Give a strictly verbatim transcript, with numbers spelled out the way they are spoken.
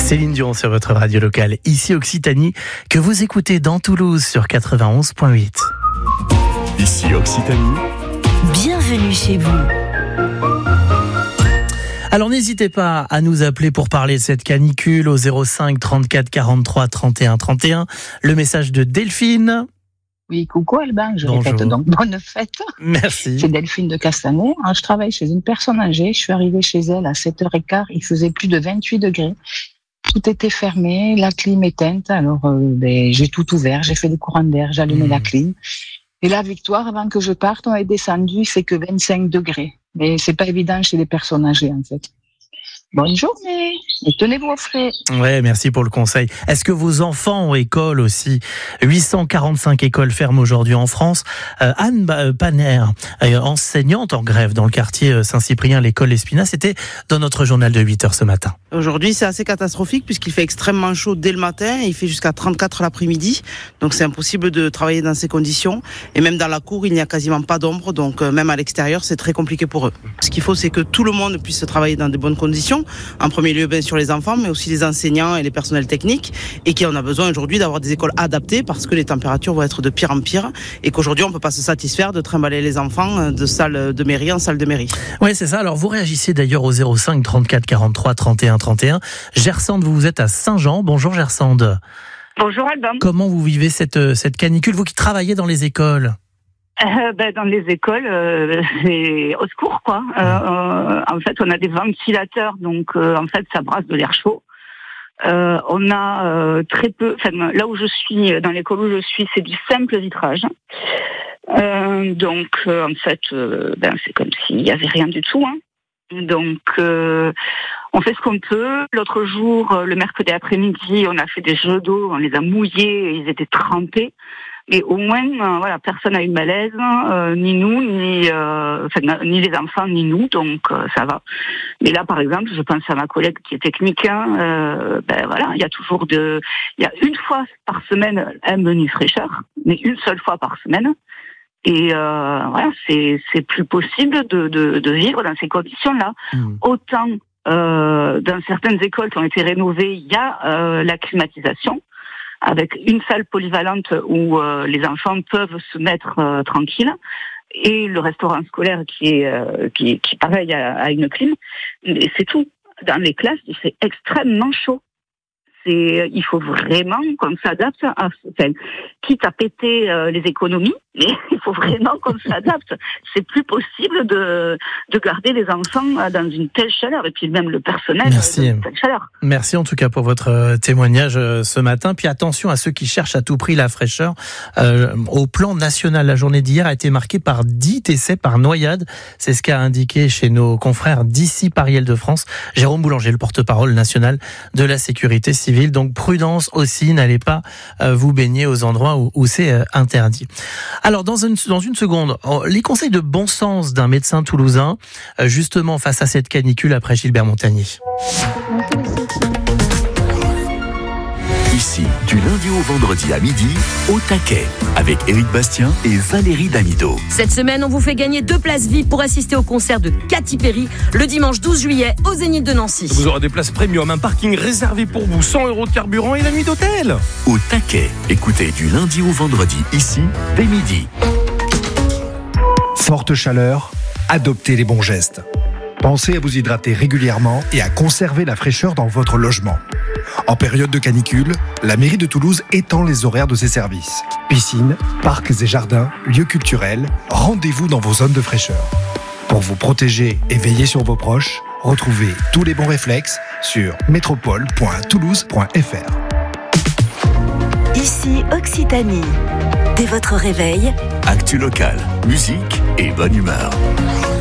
Céline Dion sur votre radio locale, ici Occitanie, que vous écoutez dans Toulouse sur quatre-vingt-onze point huit. Ici Occitanie. Bienvenue chez vous. Alors n'hésitez pas à nous appeler pour parler de cette canicule au zéro cinq trente-quatre quarante-trois trente et un trente et un. Le message de Delphine. Oui, coucou Albin, je Bonjour. répète donc bonne fête. Merci. C'est Delphine de Castanet. Je travaille chez une personne âgée. Je suis arrivée chez elle à sept heures quinze. Il faisait plus de vingt-huit degrés. Tout était fermé, la clim éteinte. Alors euh, ben, j'ai tout ouvert, j'ai fait des courants d'air, j'ai allumé mmh. la clim. Et là, Victoire, avant que je parte, on est descendu, il fait que vingt-cinq degrés. Mais c'est pas évident chez les personnes âgées, en fait. Bonne journée et tenez-vous au frais. Ouais, merci pour le conseil. Est-ce que vos enfants ont école aussi ? huit cent quarante-cinq écoles ferment aujourd'hui en France. Euh, Anne Paner, euh, enseignante en grève dans le quartier Saint-Cyprien, l'école Espina, c'était dans notre journal de huit heures ce matin. Aujourd'hui, c'est assez catastrophique puisqu'il fait extrêmement chaud dès le matin et il fait jusqu'à trente-quatre l'après-midi. Donc c'est impossible de travailler dans ces conditions. Et même dans la cour, il n'y a quasiment pas d'ombre. Donc euh, même à l'extérieur, c'est très compliqué pour eux. Ce qu'il faut, c'est que tout le monde puisse travailler dans de bonnes conditions. En premier lieu, bien sûr, les enfants, mais aussi les enseignants et les personnels techniques. Et qu'on a besoin aujourd'hui d'avoir des écoles adaptées parce que les températures vont être de pire en pire. Et qu'aujourd'hui, on ne peut pas se satisfaire de trimballer les enfants de salle de mairie en salle de mairie. Oui, c'est ça. Alors vous réagissez d'ailleurs au zéro cinq trente-quatre quarante-trois trente et un trente et un. Gersande, vous, vous êtes à Saint-Jean. Bonjour Gersande. Bonjour Albin. Comment vous vivez cette, cette canicule, vous qui travaillez dans les écoles ? Euh, ben, dans les écoles, euh, c'est au secours, quoi. Euh, euh, en fait, on a des ventilateurs, donc euh, en fait, ça brasse de l'air chaud. Euh, on a euh, très peu. Enfin, là où je suis, dans l'école où je suis, c'est du simple vitrage. Euh, donc, euh, en fait, euh, ben, c'est comme s'il y avait rien du tout. Hein. Donc, euh, on fait ce qu'on peut. L'autre jour, le mercredi après-midi, on a fait des jeux d'eau, on les a mouillés, ils étaient trempés. Et au moins, euh, voilà, personne n'a eu de malaise, euh, ni nous, ni, euh, enfin, ni les enfants, ni nous, donc euh, ça va. Mais là, par exemple, je pense à ma collègue qui est technicien. Euh, ben voilà, il y a toujours de, il y a une fois par semaine un menu fraîcheur, mais une seule fois par semaine. Et euh, voilà, c'est c'est plus possible de de, de vivre dans ces conditions-là. Mmh. Autant euh, dans certaines écoles qui ont été rénovées, il y a euh, la climatisation, avec une salle polyvalente où euh, les enfants peuvent se mettre euh, tranquilles, et le restaurant scolaire qui est euh, qui, qui pareil à, à une clim. Et c'est tout. Dans les classes, il fait extrêmement chaud. C'est, il faut vraiment qu'on s'adapte à, enfin, quitte à péter euh, les économies, mais il faut vraiment qu'on s'adapte. C'est plus possible de, de garder les enfants dans une telle chaleur, et puis même le personnel Merci. dans une telle chaleur. Merci en tout cas pour votre témoignage ce matin. Puis attention à ceux qui cherchent à tout prix la fraîcheur. Euh, au plan national, la journée d'hier a été marquée par dix décès par noyade. C'est ce qu'a indiqué chez nos confrères d'ici Paris-Île-de-France, Jérôme Boulanger, le porte-parole national de la sécurité civile. Donc prudence aussi, n'allez pas euh, vous baigner aux endroits où, où c'est euh, interdit. Alors dans une, dans une seconde, les conseils de bon sens d'un médecin toulousain, euh, justement face à cette canicule après Gilbert Montagnier. Ici, du lundi au vendredi à midi, au taquet, avec Éric Bastien et Valérie Damido. Cette semaine, on vous fait gagner deux places V I P pour assister au concert de Katy Perry le dimanche douze juillet au Zénith de Nancy. Vous aurez des places premium, un parking réservé pour vous, cent euros de carburant et la nuit d'hôtel. Au taquet, écoutez du lundi au vendredi, ici, dès midi. Forte chaleur, adoptez les bons gestes. Pensez à vous hydrater régulièrement et à conserver la fraîcheur dans votre logement. En période de canicule, la mairie de Toulouse étend les horaires de ses services. Piscines, parcs et jardins, lieux culturels, rendez-vous dans vos zones de fraîcheur. Pour vous protéger et veiller sur vos proches, retrouvez tous les bons réflexes sur métropole point toulouse point f r. Ici Occitanie. Dès votre réveil, actu locale, musique et bonne humeur.